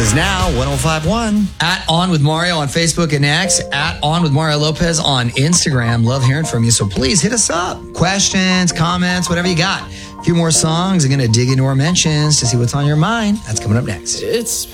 is now 105.1. At On With Mario on Facebook and X. At On With Mario Lopez on Instagram. Love hearing from you, so please hit us up. Questions, comments, whatever you got. A few more songs. I'm going to dig into our mentions to see what's on your mind. That's coming up next. It's